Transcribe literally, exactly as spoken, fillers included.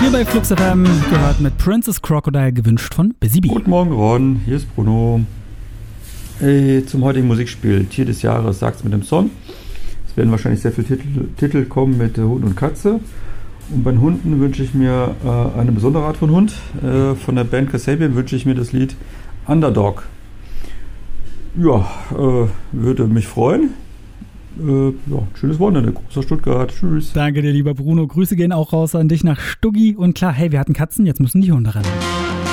Hier bei Flux F M gehört mit Princess Crocodile, gewünscht von Busy Bee. Guten Morgen, Ron. Hier ist Bruno. Hey, zum heutigen Musikspiel Tier des Jahres, sagt's mit dem Song. Es werden wahrscheinlich sehr viele Titel, Titel kommen mit äh, Hund und Katze. Und bei den Hunden wünsche ich mir äh, eine besondere Art von Hund. Äh, von der Band Kasabian wünsche ich mir das Lied Underdog. Ja, äh, würde mich freuen. Äh, ja, schönes Wochenende. Gruß aus Stuttgart. Tschüss. Danke dir, lieber Bruno. Grüße gehen auch raus an dich nach Stuggi. Und klar, hey, wir hatten Katzen, jetzt müssen die Hunde rennen.